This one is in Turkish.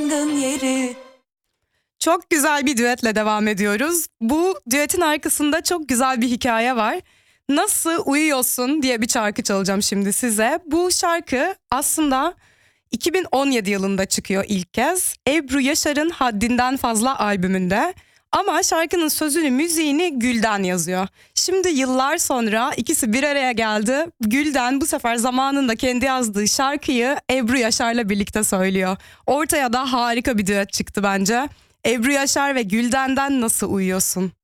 yangın yeri. Çok güzel bir düetle devam ediyoruz. Bu düetin arkasında çok güzel bir hikaye var. Nasıl Uyuyorsun diye bir şarkı çalacağım şimdi size. Bu şarkı aslında 2017 yılında çıkıyor ilk kez. Ebru Yaşar'ın Haddinden Fazla albümünde. Ama şarkının sözünü, müziğini Gülden yazıyor. Şimdi yıllar sonra ikisi bir araya geldi. Gülden bu sefer zamanında kendi yazdığı şarkıyı Ebru Yaşar'la birlikte söylüyor. Ortaya da harika bir düet çıktı bence. Ebru Yaşar ve Gülden'den Nasıl Uyuyorsun?